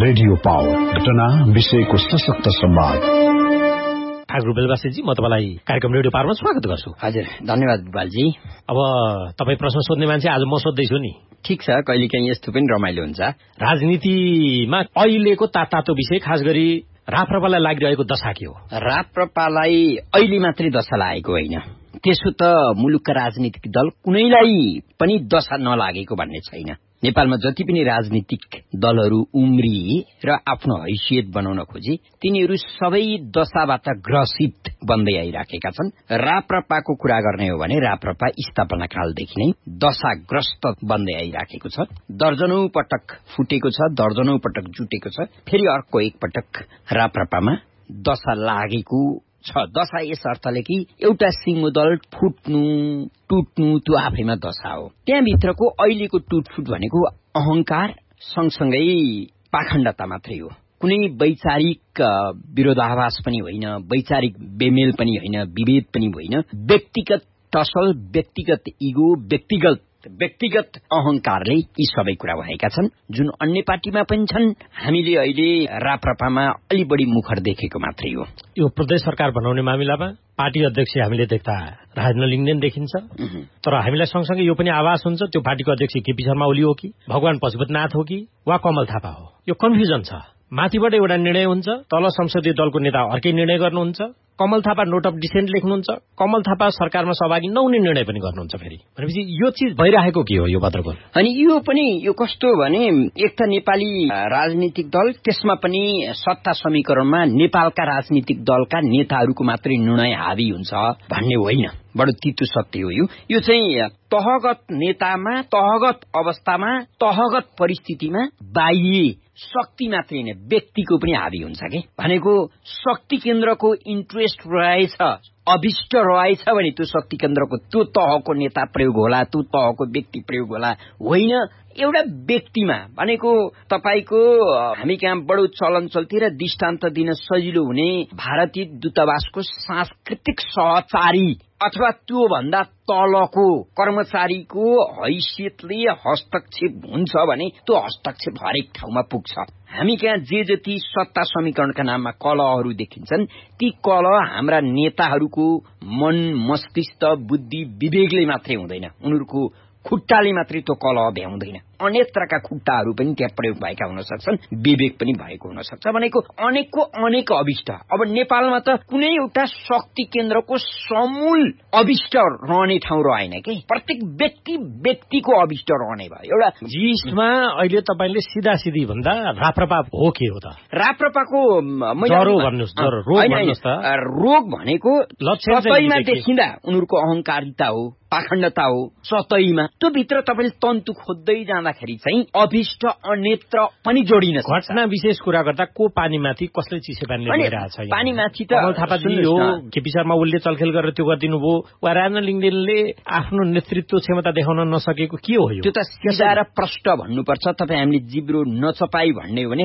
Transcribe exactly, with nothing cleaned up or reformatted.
Radio power, घटना विषयको सशक्त संवाद। ठाकुर बेलबासेजी, म तपाईलाई कार्यक्रम रेडियो पावरमा स्वागत गर्छु। हजुर, धन्यवाद बालजी। अब तपाई प्रश्न सोध्ने मान्छे, आज म सोध्दैछु नि। ठीक छ, कहिलेकाहीँ यस्तो पनि रमाइलो हुन्छ। राजनीतिमा अहिलेको तातो विषय, खास गरी राप्रपालाई लागिरहेको दशा के हो? राप्रपालाई अहिले मात्रै दशा लागेको होइन, त्यसो त मुलुकका राजनीतिक दल कुनैलाई पनि दशा नलागेको भन्ने छैन। नेपालमा जति पनि राजनीतिक दलहरू उम्रिए र आफ्नो हैसियत बनाउन खोजे, तिनीहरू सबै दशाबाट ग्रसित बन्दै आइराखेका छन्। राप्रपाको कुरा गर्ने हो भने राप्रपा स्थापना कालदेखि नै दशाग्रस्त बन्दै आइराखेको छ। दर्जनौं पटक फुटेको छ, दर्जनौं पटक जुटेको छ, फेरि अर्को एक पटक राप्रपामा दशा लागेको छ। दशा यस अर्थले कि एउटा सिङ्गो दल फुट्नु टुट्नु त्यो आफैमा दशा हो। त्यहाँभित्रको अहिलेको टुटफुट भनेको अहंकार सँगसँगै पाखण्डता मात्रै हो। कुनै वैचारिक विरोधाभास पनि होइन, वैचारिक बेमेल पनि होइन, विभेद पनि होइन। व्यक्तिगत टसल, व्यक्तिगत इगो, व्यक्तिगत व्यक्तिगत अहंकारले यी सबै कुरा भएका छन्, जुन अन्य पार्टीमा पनि छन्। हामीले अहिले राप्रपामा अलि बढी मुखर देखेको मात्रै हो। यो प्रदेश सरकार बनाउने मामिलामा पार्टी अध्यक्ष हामीले देख्दा राजेन्द्र लिङ्गदेन देखिन्छ, तर हामीलाई सँगसँगै यो पनि आभास हुन्छ त्यो पार्टीको अध्यक्ष केपी शर्मा ओली हो कि भगवान पशुपतिनाथ हो कि वा कमल थापा हो। यो कन्फ्युजन छ। माथिबाट एउटा निर्णय हुन्छ, तल संसदीय दलको नेता अर्कै निर्णय गर्नुहुन्छ। कमल थापा नोट अफ डिसेन्ट लेख्नुहुन्छ, कमल थापा सरकारमा सहभागी नहुने निर्णय पनि गर्नुहुन्छ। फेरि भनेपछि यो चिज भइरहेको के हो यो पत्रको? अनि यो पनि यो कस्तो भने एक त नेपाली राजनीतिक दल, त्यसमा पनि सत्ता समीकरणमा नेपालका राजनीतिक दलका नेताहरूको मात्रै निर्णय हावी हुन्छ भन्ने होइन। बडो तितो सत्य हो यो। यो चाहिँ तहगत नेतामा, तहगत अवस्थामा, तहगत परिस्थितिमा बाह्य शक्ति मात्रै होइन, व्यक्तिको पनि हावी हुन्छ के भनेको। शक्ति केन्द्रको इन्ट्रेस्ट रहेछ, अभिष्ट रहेछ भने त्यो शक्ति केन्द्रको त्यो तहको नेता प्रयोग होला, त्यो तहको व्यक्ति प्रयोग होला, होइन एउटा व्यक्तिमा। भनेको तपाईको हामी कहाँ बडो चलन चल्ती र दृष्टान्त दिन सजिलो हुने भारतीय दूतावासको सांस्कृतिक सहचारी अथवा त्यो भन्दा तलको कर्मचारीको हैसियतले हस्तक्षेप हुन्छ भने त्यो हस्तक्षेप हरेक ठाउँमा पुग्छ। हामी कहाँ जे जति सत्ता समीकरणका नाममा कलहहरू देखिन्छन्, ती कलह हाम्रा नेताहरूको मन, मस्तिष्क, बुद्धि, विवेकले मात्रै हुँदैन, उनीहरूको खुट्टाले मात्रै त्यो कलह भ्याउँदैन। अनेत्रका खुट्टाहरू पनि त्यहाँ प्रयोग भएका हुन सक्छन्, विवेक पनि भएको हुन सक्छ। भनेको अनेकको अनेक अभिष्ट। अब नेपालमा त कुनै एउटा शक्ति केन्द्रको समूल अभिष्ट रहने ठाउँ रहेन के, प्रत्येक व्यक्ति व्यक्तिको अभिष्ट रहने भयो। एउटा जिसमा अहिले तपाईले सिधा सिधी भन्दा राप्रपा हो के हो त? राप्रपाको ज्वरो भन्नुस्, ज्वरो रोग भन्नुस् त। रोग भनेको सतैमा देखिँदा उनीहरूको अहंकारिता हो, पाखण्डता हो सतैमा। त्यो भित्र तपाईले तन्तु खोज्दै जाँदाखेरि चाहिँ अभिष्ट अनेत्र पनि जोडिन सक्छ। घटना विशेष कुरा गर्दा को पानीमाथि कसले चिसे पानी ल्याइरहेछ? पानीमाथि त कमल थापाजी हो, केपी शर्मा ओलीले चलखेल गरेर त्यो गरिदिनु भयो, वा राजेन्द्र लिङ्गदेनले आफ्नो नेतृत्व क्षमता देखाउन नसकेको के हो यो? त्यो त सिधा र प्रष्ट भन्नुपर्छ। तपाईँ हामीले जिब्रो नचपाई भन्ने हो भने